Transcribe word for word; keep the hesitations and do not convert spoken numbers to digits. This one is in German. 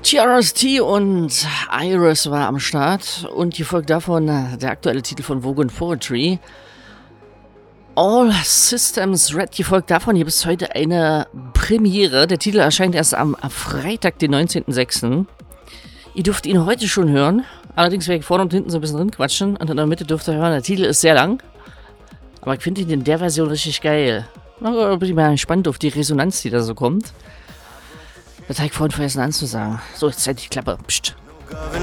T R S T und Iris war am Start und die Folge davon der aktuelle Titel von Vogue und Poetry. All Systems Red, die Folge davon. Hier ist heute eine Premiere. Der Titel erscheint erst am Freitag, den neunzehnten sechsten Ihr dürft ihn heute schon hören. Allerdings werde ich vorne und hinten so ein bisschen drin quatschen. Und in der Mitte dürft ihr hören, der Titel ist sehr lang. Aber ich finde ihn in der Version richtig geil. Da bin ich mal gespannt auf die Resonanz, die da so kommt. Das habe ich vorhin vergessen anzusagen. So, jetzt halt die Klappe. Psst.